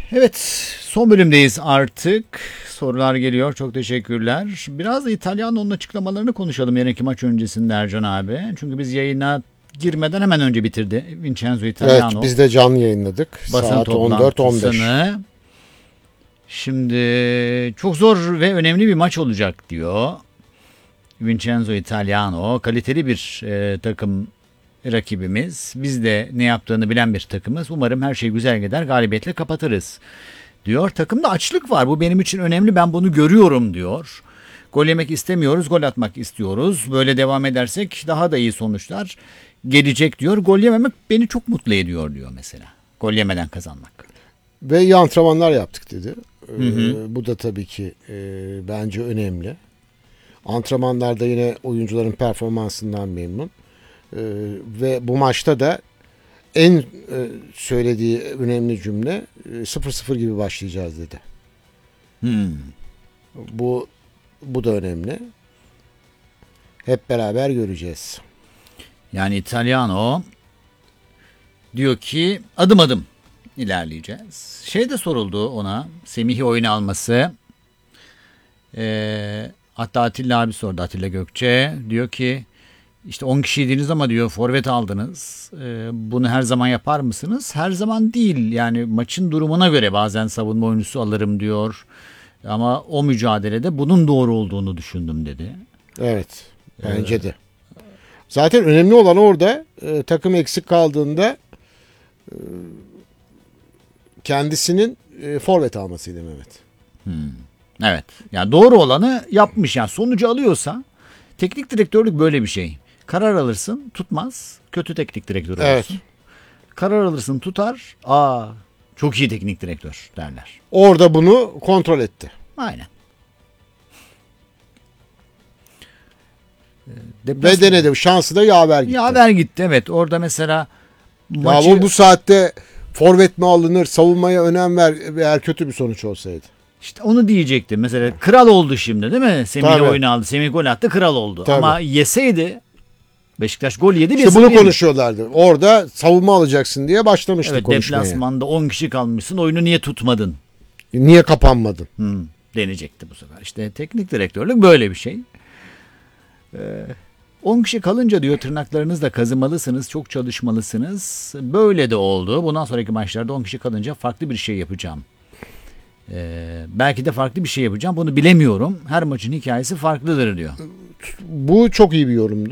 Evet, son bölümdeyiz artık. Sorular geliyor. Çok teşekkürler. Biraz da İtalyano'nun açıklamalarını konuşalım yarınki maç öncesinde Ercan abi. Çünkü biz yayına girmeden hemen önce bitirdi Vincenzo Italiano. Evet, biz de canlı yayınladık. Basın Saat 14-15. Şimdi çok zor ve önemli bir maç olacak diyor. Vincenzo Italiano kaliteli bir takım rakibimiz. Biz de ne yaptığını bilen bir takımız. Umarım her şey güzel gider. Galibiyetle kapatırız diyor. Takımda açlık var. Bu benim için önemli. Ben bunu görüyorum diyor. Gol yemek istemiyoruz. Gol atmak istiyoruz. Böyle devam edersek daha da iyi sonuçlar gelecek diyor. Gol yememek beni çok mutlu ediyor diyor mesela. Gol yemeden kazanmak. Ve iyi antrenmanlar yaptık dedi. Bu da tabii ki bence önemli. Antrenmanlarda yine oyuncuların performansından memnun. Ve bu maçta da en söylediği önemli cümle 0-0 gibi başlayacağız dedi. Bu da önemli. Hep beraber göreceğiz. Yani Italiano diyor ki adım adım ilerleyeceğiz. Şey de soruldu ona, Semih'i oyuna alması. Hatta Atilla abi sordu, Atilla Gökçe. Diyor ki işte 10 kişiydiniz ama diyor forvet aldınız. Bunu her zaman yapar mısınız? Her zaman değil. Yani maçın durumuna göre bazen savunma oyuncusu alırım diyor. Ama o mücadelede bunun doğru olduğunu düşündüm dedi. Evet. Bence de. Zaten önemli olan orada takım eksik kaldığında kendisinin forvet almasıydı Mehmet. Evet. Yani doğru olanı yapmış. Yani sonucu alıyorsa teknik direktörlük böyle bir şey. Karar alırsın, tutmaz. Kötü teknik direktör olursun. Evet. Karar alırsın, tutar. Çok iyi teknik direktör derler. Orada bunu kontrol etti. Aynen. Ve denedi. Şansı da yaver gitti. Yaver gitti, evet. Orada mesela maçı... Ya bu saatte forvet mi alınır? Savunmaya önem ver eğer kötü bir sonuç olsaydı. İşte onu diyecektim. Mesela kral oldu şimdi değil mi? Semih'le oyunu aldı. Semih gol attı, kral oldu. Tabii. Ama yeseydi Beşiktaş gol yedi. İşte bunu konuşuyorlardı. Orada savunma alacaksın diye başlamıştık konuşmaya. Deplasmanda 10 kişi kalmışsın. Oyunu niye tutmadın? Niye kapanmadın? Denecekti bu sefer. İşte teknik direktörlük böyle bir şey. 10 kişi kalınca diyor tırnaklarınızla kazımalısınız. Çok çalışmalısınız. Böyle de oldu. Bundan sonraki maçlarda 10 kişi kalınca farklı bir şey yapacağım. Belki de farklı bir şey yapacağım. Bunu bilemiyorum. Her maçın hikayesi farklıdır diyor. Bu çok iyi bir yorumdu.